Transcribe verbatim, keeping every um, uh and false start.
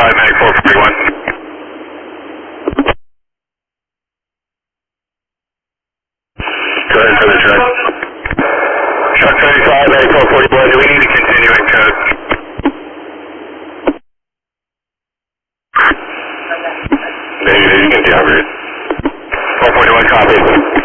seventy-five, Medic four forty-one. Go ahead for the truck. Truck seventy-five, Medic four forty-one, do we need to continue in code? Negative, you can jump it. four forty-one, copy.